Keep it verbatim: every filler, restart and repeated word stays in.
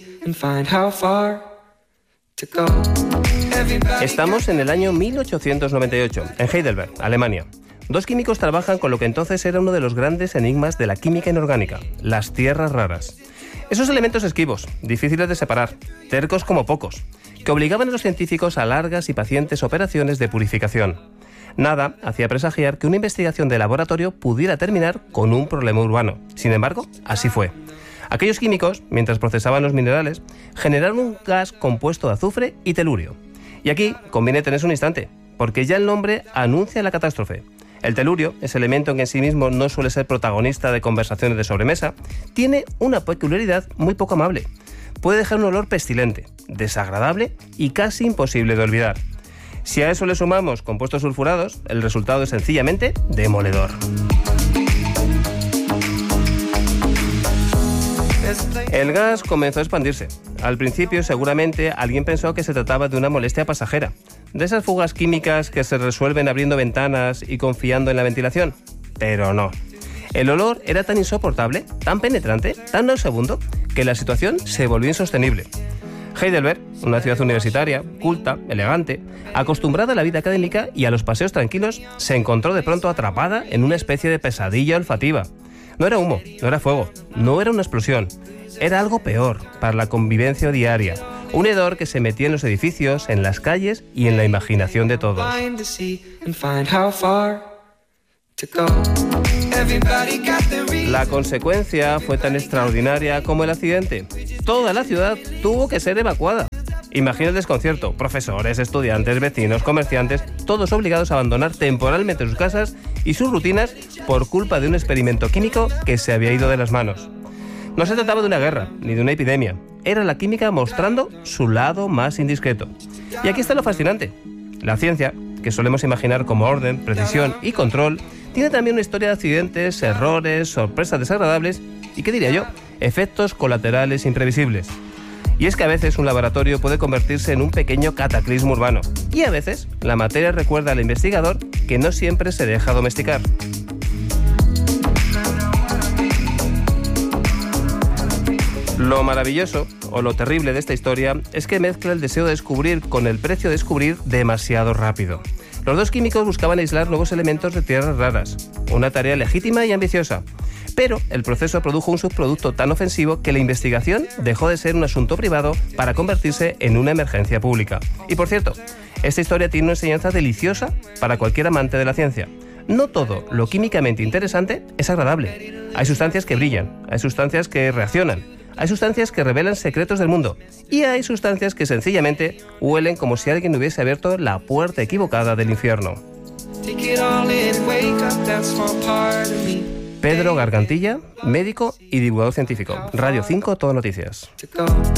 Estamos en el año mil ochocientos noventa y ocho, en Heidelberg, Alemania. Dos químicos trabajan con lo que entonces era uno de los grandes enigmas de la química inorgánica, las tierras raras. Esos elementos esquivos, difíciles de separar, tercos como pocos, que obligaban a los científicos a largas y pacientes operaciones de purificación. Nada hacía presagiar que una investigación de laboratorio pudiera terminar con un problema urbano. Sin embargo, así fue. Aquellos químicos, mientras procesaban los minerales, generaron un gas compuesto de azufre y telurio. Y aquí conviene tenerse un instante, porque ya el nombre anuncia la catástrofe. El telurio, ese elemento que en sí mismo no suele ser protagonista de conversaciones de sobremesa, tiene una peculiaridad muy poco amable. Puede dejar un olor pestilente, desagradable y casi imposible de olvidar. Si a eso le sumamos compuestos sulfurados, el resultado es sencillamente demoledor. El gas comenzó a expandirse. Al principio, seguramente, alguien pensó que se trataba de una molestia pasajera, de esas fugas químicas que se resuelven abriendo ventanas y confiando en la ventilación. Pero no. El olor era tan insoportable, tan penetrante, tan nauseabundo, que la situación se volvió insostenible. Heidelberg, una ciudad universitaria, culta, elegante, acostumbrada a la vida académica y a los paseos tranquilos, se encontró de pronto atrapada en una especie de pesadilla olfativa. No era humo, no era fuego, no era una explosión. Era algo peor para la convivencia diaria. Un hedor que se metía en los edificios, en las calles y en la imaginación de todos. La consecuencia fue tan extraordinaria como el accidente. Toda la ciudad tuvo que ser evacuada. Imagina el desconcierto. Profesores, estudiantes, vecinos, comerciantes, todos obligados a abandonar temporalmente sus casas y sus rutinas por culpa de un experimento químico que se había ido de las manos. No se trataba de una guerra, ni de una epidemia. Era la química mostrando su lado más indiscreto. Y aquí está lo fascinante. La ciencia, que solemos imaginar como orden, precisión y control, tiene también una historia de accidentes, errores, sorpresas desagradables y, ¿qué diría yo?, efectos colaterales imprevisibles. Y es que a veces un laboratorio puede convertirse en un pequeño cataclismo urbano. Y a veces la materia recuerda al investigador que no siempre se deja domesticar. Lo maravilloso, o lo terrible de esta historia, es que mezcla el deseo de descubrir con el precio de descubrir demasiado rápido. Los dos químicos buscaban aislar nuevos elementos de tierras raras, una tarea legítima y ambiciosa. Pero el proceso produjo un subproducto tan ofensivo que la investigación dejó de ser un asunto privado para convertirse en una emergencia pública. Y por cierto, esta historia tiene una enseñanza deliciosa para cualquier amante de la ciencia. No todo lo químicamente interesante es agradable. Hay sustancias que brillan, hay sustancias que reaccionan, hay sustancias que revelan secretos del mundo y hay sustancias que sencillamente huelen como si alguien hubiese abierto la puerta equivocada del infierno. Pedro Gargantilla, médico y divulgador científico. Radio cinco, Todo Noticias.